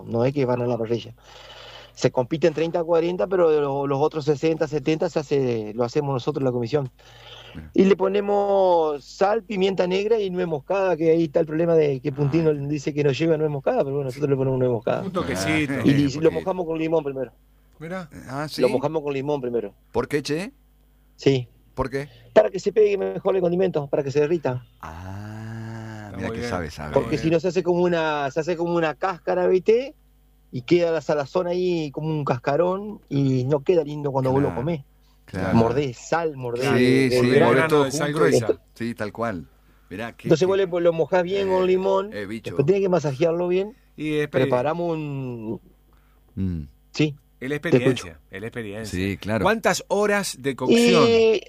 no es que van a la parrilla. Se compite en 30-40, pero los otros 60-70 lo hacemos nosotros en la comisión. Y le ponemos sal, pimienta negra y nuez moscada, que ahí está el problema de que Puntino dice que no lleva nuez moscada, pero bueno, nosotros le ponemos nuez moscada. Un toquecito. Y lo mojamos con limón primero. Mirá. ¿Sí? Lo mojamos con limón primero. ¿Por qué, che? Sí. ¿Por qué? Para que se pegue mejor el condimento, para que se derrita. Mira que sabe. Porque si no se hace como una cáscara, ¿viste? Y queda la salazón ahí como un cascarón y no queda lindo cuando vos lo comés. Claro. Mordés sal, mordés. Mordés todo sal junto. gruesa. Sí, tal cual. Mirá, Entonces vos lo mojás bien con limón, después tenés que masajearlo bien. Y preparamos un... Sí. Es la experiencia. Sí, claro. ¿Cuántas horas de cocción?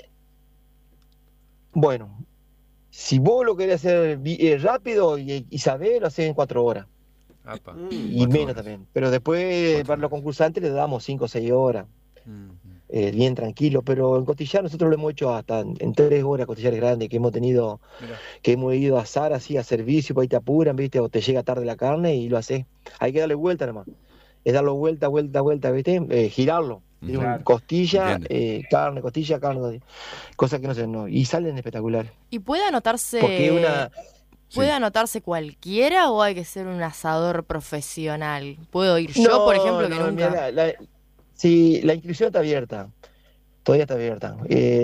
Bueno, si vos lo querés hacer rápido y sabés, lo haces en 4 horas. Y menos también. Pero después para los concursantes les damos 5 o 6 horas. Bien tranquilo, pero en costillar nosotros lo hemos hecho hasta en 3 horas, costillares grandes que hemos tenido. Mirá. Que hemos ido a asar así a servicio, pues ahí te apuran, viste, o te llega tarde la carne y lo haces. Hay que darle vuelta nomás. Es darlo vuelta, viste, girarlo. Claro. Costilla, carne, costilla, carne, cosas que no sé, no. Y salen espectaculares. ¿Y puede anotarse? Porque ¿Puede anotarse cualquiera o hay que ser un asador profesional? ¿Puedo ir yo, por ejemplo, que nunca? Sí, la inscripción está abierta, todavía está abierta.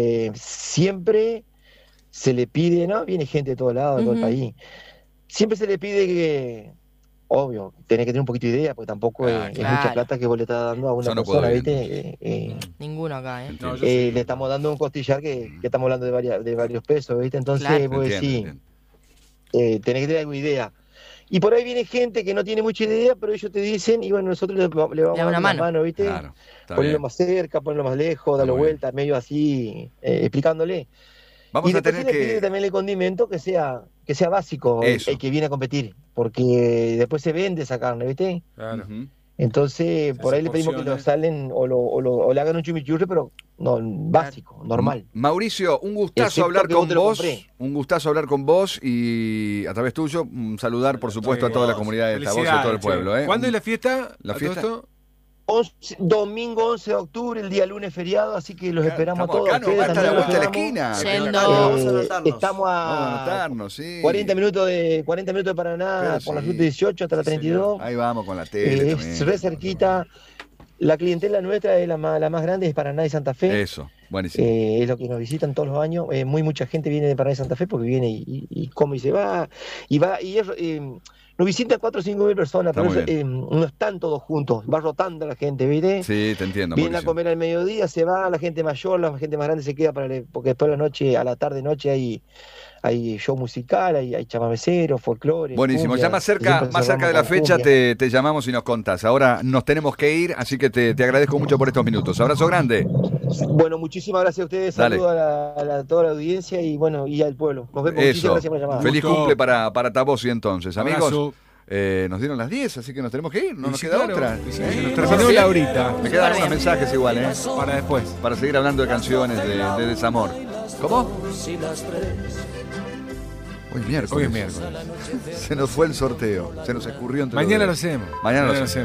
Siempre se le pide, ¿no? Viene gente de todos lados, de todo el país. Siempre se le pide que, obvio, tenés que tener un poquito de idea, porque tampoco es mucha plata que vos le estás dando a una persona, ¿viste? Ninguno acá, ¿eh? No, le estamos dando un costillar que estamos hablando de varios pesos, ¿viste? Entonces, pues sí, tenés que tener alguna idea. Y por ahí viene gente que no tiene mucha idea, pero ellos te dicen, y bueno, nosotros le vamos a dar una mano, ¿viste? Claro, ponerlo más cerca, ponerlo más lejos, darlo vuelta, medio así, explicándole. Vamos a tener que pedir también el condimento que sea básico, el que viene a competir, porque después se vende esa carne, ¿viste? Claro. Entonces, por ahí le pedimos que lo salen o le hagan un chimichurri, pero no, básico, normal. Mauricio, un gustazo hablar con vos. Un gustazo hablar con vos y a través tuyo saludar, por supuesto, a toda la comunidad de Tabos y a todo el pueblo. ¿Cuándo es la fiesta? ¿La fiesta? Domingo 11 de octubre, el día lunes feriado, así que los esperamos a todos. Acá, no, va a estar a la vuelta de la esquina. Estamos a 40 minutos de Paraná, por la ruta 18 hasta la 32. Ahí vamos con la tele. Es re cerquita. La clientela nuestra es la más grande, es Paraná y Santa Fe. Eso, buenísimo. Es lo que nos visitan todos los años. Mucha gente viene de Paraná y Santa Fe porque viene y come y se va. Nos visitan 4 o 5 mil personas, pero no están todos juntos, va rotando la gente, ¿viste? Sí, te entiendo. Vienen a comer al mediodía, se va, la gente mayor, la gente más grande se queda porque después de la noche, a la tarde-noche hay show musical, hay chamameceros, folclore. Buenísimo, cumbia, ya más cerca de la fecha te llamamos y nos contás. Ahora nos tenemos que ir, así que te agradezco mucho por estos minutos. Abrazo grande. Bueno, muchísimas gracias a ustedes, saludos a toda la audiencia y bueno, y al pueblo. Nos vemos, muchísimas gracias por la llamada. Feliz cumple para Tabos y entonces, amigos. Nos dieron las 10, así que nos tenemos que ir, no nos queda otra. Nos terminó la horita. Me quedan unos mensajes igual, para después. Para seguir hablando de canciones de desamor. ¿Cómo? Hoy es miércoles. Se nos fue el sorteo. Se nos escurrió entre Mañana lo hacemos. Mañana lo hacemos.